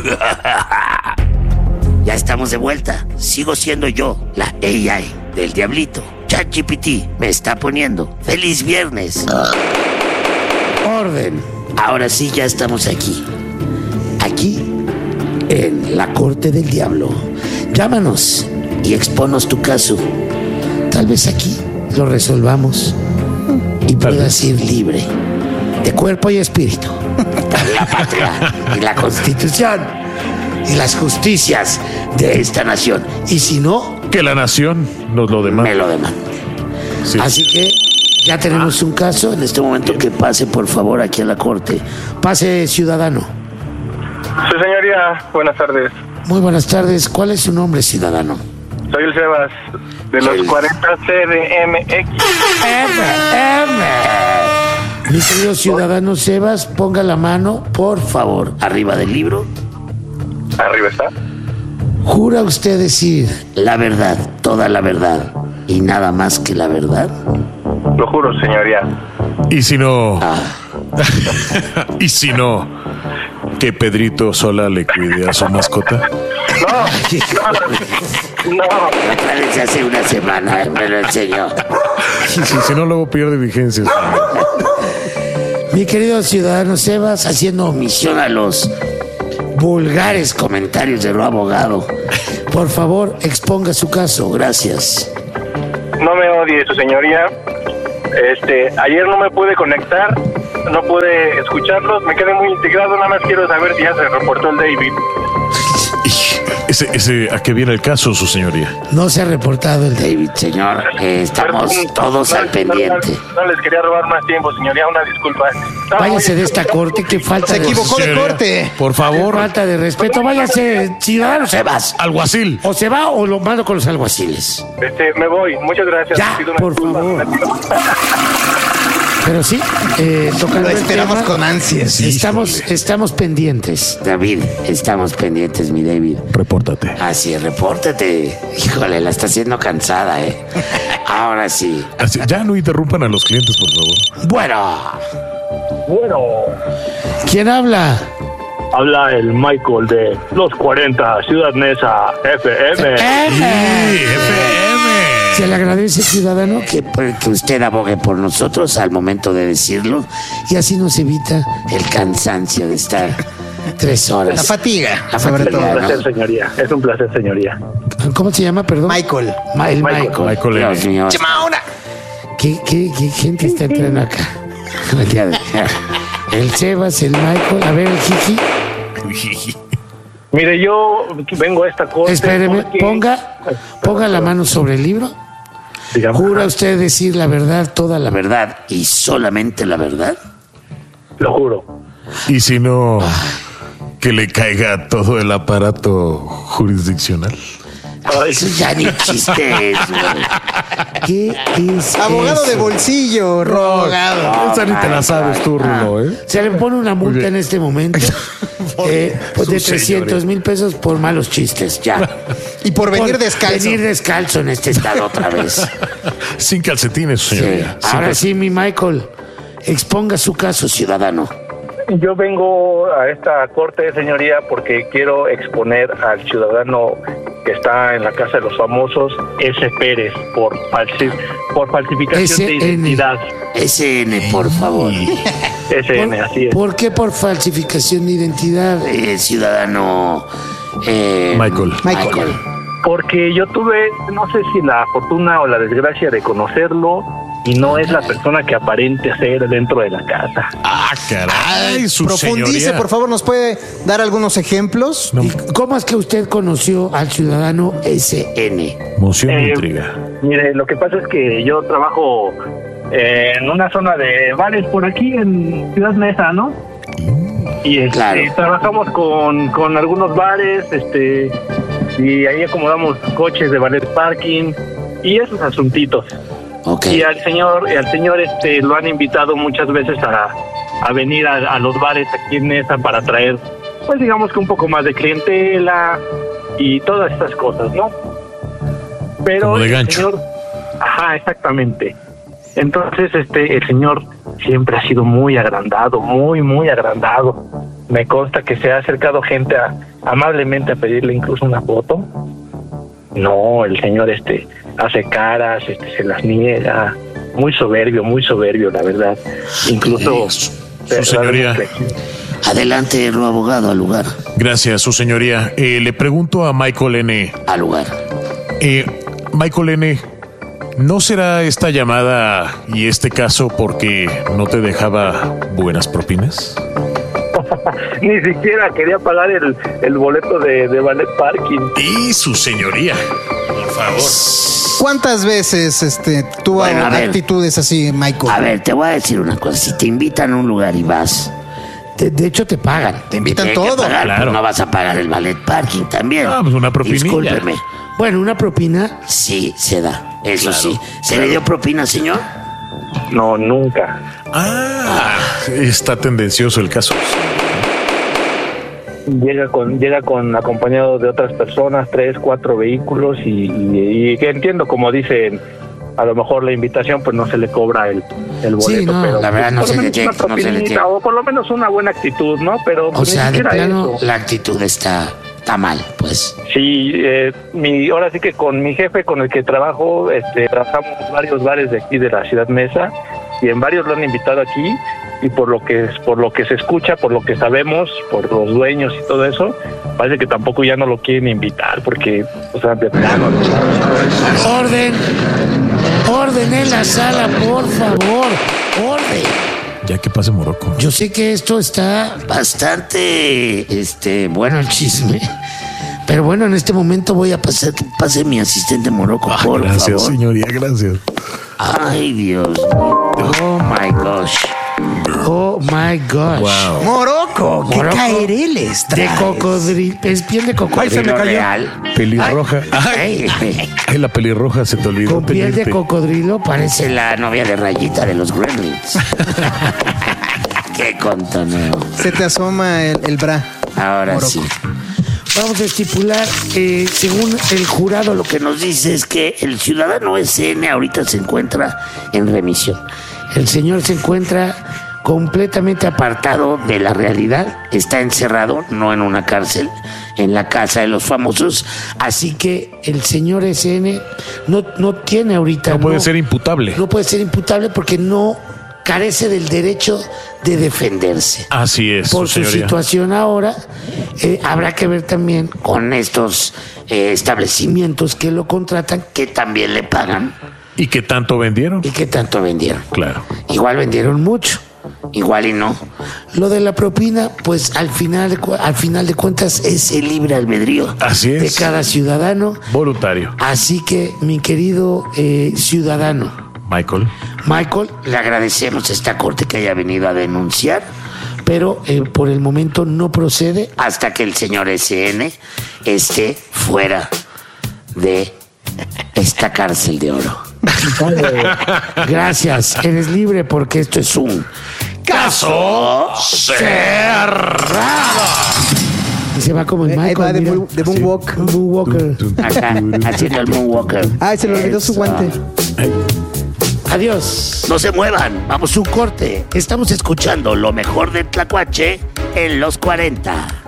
Ya estamos de vuelta. Sigo siendo yo, la AI del diablito. ChatGPT me está poniendo feliz viernes. Orden. Ahora sí, ya estamos aquí. Aquí, en la corte del diablo. Llámanos y expónos tu caso. Tal vez aquí lo resolvamos y puedas ir libre de cuerpo y espíritu. La patria y la constitución y las justicias de esta nación. Y si no, que la nación nos lo demanda. me lo demanda. Sí. Así que ya tenemos un caso. En este momento que pase, por favor, aquí a la corte. Pase, ciudadano. Sí, señoría, buenas tardes. Muy buenas tardes. ¿Cuál es su nombre, ciudadano? Soy el Sebas, de los 40 CDMX. Mi querido ciudadano Sebas, ponga la mano, por favor, arriba del libro. Arriba está. ¿Jura usted decir la verdad, toda la verdad y nada más que la verdad? Lo juro, señoría. Y si no... y si no, que Pedrito Sola le cuide a su mascota. No. Parece hace una semana, me lo enseñó. Si no, luego pierde vigencias. Mi querido ciudadano Sebas, haciendo omisión a los vulgares comentarios de lo abogado, por favor, exponga su caso. Gracias. No me odie, su señoría. Ayer no me pude conectar, no pude escucharlos, me quedé muy integrado, nada más quiero saber si ya se reportó el David. ¿A qué viene el caso, su señoría? No se ha reportado el David, señor. Estamos todos al pendiente. No les quería robar más tiempo, señoría, una disculpa. Váyase de esta corte, que falta Se equivocó de corte. Por favor. Falta de respeto. Váyase, ciudadano Sebas. Alguacil. O se va o lo mando con los alguaciles. Me voy, muchas gracias. Ya, Pido una por disculpa. favor. Pero sí, tocando Lo el esperamos tema, con ansias. estamos pendientes, David. Estamos pendientes, mi David. Repórtate. Así, repórtate. Híjole, la está haciendo cansada, Ahora sí. Ya no interrumpan a los clientes, por favor. Bueno, ¿quién habla? Habla el Michael de los 40, Ciudad Neza, FM. FM. Se le agradece, ciudadano, que usted abogue por nosotros al momento de decirlo, y así nos evita el cansancio de estar 3 horas. La fatiga, La sobre fatiga, todo. ¿no? placer, señoría. Es un placer, señoría. ¿Cómo se llama, perdón? Michael. El Michael. Michael. Dios mío. ¡Chamaona! ¿Qué gente está entrando acá? El Sebas, el Michael, a ver, el Jiji. Mire, yo vengo a esta corte. Espéreme, porque- ponga la mano sobre el libro. Digamos, ¿Jura usted decir la verdad, toda la verdad y solamente la verdad? Lo juro. Y si no, que le caiga todo el aparato jurisdiccional. Eso ya ni chiste es, güey. ¿Qué es Abogado eso? de bolsillo, abogado. Esa ni te la sabes tú, Rulo, ¿eh? Se le pone una multa en este momento pues de 300,000 pesos por malos chistes, ya. Y por venir descalzo. Venir descalzo en este estado otra vez. Sin calcetines, Sí. señoría. Sin Ahora cal- sí, mi Michael, exponga su caso, ciudadano. Yo vengo a esta corte, señoría, porque quiero exponer al ciudadano que está en la Casa de los Famosos, S. Pérez, por falsificación de identidad. SN, por favor. SN, así es. ¿Por qué por falsificación de identidad, ciudadano Michael. Porque yo tuve, no sé si la fortuna o la desgracia de conocerlo, y no es la persona que aparente ser dentro de la casa. Ah, caray, su Profundice, señoría. por favor, ¿nos puede dar algunos ejemplos? No, ¿Y cómo es que usted conoció al ciudadano SN? moción de intriga. Mire, lo que pasa es que yo trabajo en una zona de bares por aquí en Ciudad Neza, ¿no? Y Claro. trabajamos con algunos bares, y ahí acomodamos coches de valet parking y esos asuntitos. Ok. Y al señor lo han invitado muchas veces a venir a los bares aquí en Neza para traer, pues digamos que un poco más de clientela y todas estas cosas, ¿no? Pero Como de el gancho. señor, ajá, exactamente. Entonces, el señor siempre ha sido muy agrandado, muy, muy agrandado. Me consta que se ha acercado gente amablemente a pedirle incluso una foto. No, el señor hace caras, se las niega, muy soberbio, la verdad. Incluso Su señoría. Adelante, abogado, al lugar. Gracias, su señoría. Le pregunto a Michael N. Al lugar. Michael N., ¿no será esta llamada y este caso porque no te dejaba buenas propinas? Ni siquiera quería pagar el boleto de ballet parking. Y su señoría, por favor. ¿Cuántas veces tuvo Bueno, a ver. actitudes así, Michael? A ver, te voy a decir una cosa. Si te invitan a un lugar y vas, de hecho te pagan. Te invitan tienen que todo. pagar, Claro. pues no vas a pagar el ballet parking también. Ah, pues una propinilla. Discúlpeme. Bueno, una propina sí se da. Eso Claro, sí. ¿Se le dio propina, señor? No, nunca. Está tendencioso el caso. Llega con acompañado de otras personas, 3, 4 vehículos y que entiendo, como dicen, a lo mejor la invitación pues no se le cobra el boleto, Sí, no, pero la verdad no por se lo le menos tiene- una no se le propinita, tiene. o por lo menos una buena actitud, ¿no? Pero O pues, ni sea, de siquiera plano eso. la actitud está mal, pues. Sí, ahora sí que con mi jefe con el que trabajo, trabajamos varios bares de aquí de la Ciudad Mesa y en varios lo han invitado aquí y por lo que se escucha, por lo que sabemos, por los dueños y todo eso, parece que tampoco ya no lo quieren invitar porque, o sea, de plano. Orden en la sala, por favor. Orden. Ya que pase Morocco. Yo sé que esto está bastante, bueno el chisme. Pero bueno, en este momento voy a pasar que pase mi asistente Morocco, por Gracias, favor. señoría, gracias. Ay, Dios mío. Oh my gosh. Oh my gosh. Wow. Morocco, qué Morocco. caereles De traes. cocodrilo. Es piel de cocodrilo. Ay, se me cayó. Real. Pelirroja. Ay, Ay, la pelirroja se te olvidó. con piel de pedirte. cocodrilo parece la novia de Rayita de los Gremlins. Qué contoneo. Se te asoma el bra. Ahora Morocco. sí. Vamos a estipular, según el jurado, lo que nos dice es que el ciudadano SN ahorita se encuentra en remisión. El señor se encuentra completamente apartado de la realidad, está encerrado, no en una cárcel, en la casa de los famosos, así que el señor SN no tiene ahorita... No puede ser imputable. No puede ser imputable porque no carece del derecho de defenderse. Así es, Por su señoría. situación ahora, habrá que ver también con estos establecimientos que lo contratan, que también le pagan ¿Y qué tanto vendieron? y que tanto vendieron. Claro. Igual vendieron mucho, igual y no. Lo de la propina, pues al final de cuentas es el libre albedrío Así es. de cada ciudadano. Voluntario. Así que, mi querido ciudadano Michael. le agradecemos a esta corte que haya venido a denunciar, pero por el momento no procede hasta que el señor SN esté fuera de esta cárcel de oro. Gracias, eres libre porque esto es un caso cerrado. Y se va como el Ahí Michael, va de mira. Moonwalk. Un moonwalker. Acá, haciendo el moonwalker. Ay, se le olvidó su Eso. guante. Adiós. No se muevan. Vamos a un corte. Estamos escuchando lo mejor de Tlacuache en los 40.